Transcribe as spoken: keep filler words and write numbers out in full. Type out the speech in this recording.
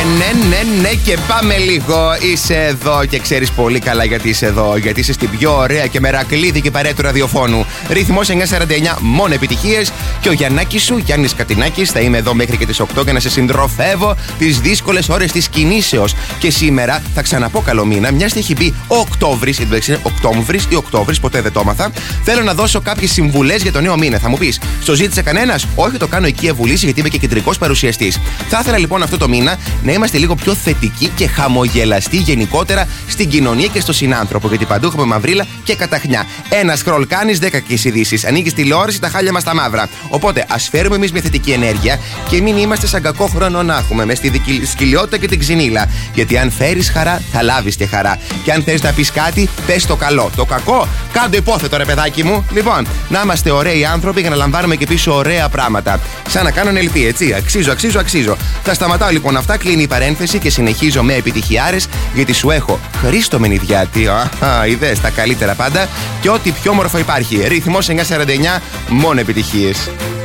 ναι, ναι, ναι, και πάμε λίγο. Είσαι εδώ και ξέρεις πολύ καλά γιατί είσαι εδώ. Γιατί είσαι στην πιο ωραία και μερακλείδικη παρέα του ραδιοφώνου. Ρυθμός εννιακόσια σαράντα εννιά, μόνο επιτυχίες. Και ο Γιαννάκης σου, Γιάννης Κατινάκης, θα είμαι εδώ μέχρι και τις οκτώ για να σε συντροφεύω τις δύσκολες ώρες της κινήσεως. Και σήμερα θα ξαναπώ καλό μήνα, μιας και έχει μπει ο Οκτώβρης, είναι Οκτώβρης ή Οκτώβρης, ποτέ δεν το έμαθα. Θέλω να δώσω κάποιες συμβουλές για το νέο μήνα. Θα μου πεις, στο ζήτησε κανένας? Όχι, το κάνω εκεί ευουλήσει γιατί είμαι και κεντρικός παρουσιαστής. Θα ήθελα λοιπόν αυτό το μήνα να είμαστε λίγο πιο θετικοί και χαμογελαστοί γενικότερα στην κοινωνία και στο συνάνθρωπο. Γιατί παντού έχουμε μαυρίλα και καταχνιά. Ένα σκρολ κάνεις, δέκα κακές ειδήσεις. Ανοίγεις τηλεόραση, τα χάλια μας τα μαύρα. Οπότε ας φέρουμε εμείς μια θετική ενέργεια και μην είμαστε σαν κακό χρόνο να έχουμε με στη σκυλιότητα και την ξυνήλα. Γιατί αν φέρεις χαρά, θα λάβεις και χαρά. Και αν θες να πεις κάτι, πες το καλό. Το κακό, κάντο υπόθετο, ρε παιδάκι μου. Λοιπόν, να είμαστε ωραίοι άνθρωποι για να λαμβάνουμε και πίσω ωραία πράγματα. Σαν να κάνω ελπί, έτσι. Αξίζω, αξίζω, αξίζω. Θα σταματάω λοιπόν αυτά, κλείνει η παρένθεση και συνεχίζω με επιτυχιάρες γιατί σου έχω Χρήστο Μενιδιάτη. Αχα, είδες τα καλύτερα πάντα και ό,τι πιο όμορφο υπάρχει. Ρυθμός εννιακόσια σαράντα εννιά, μόνο επιτυχίες.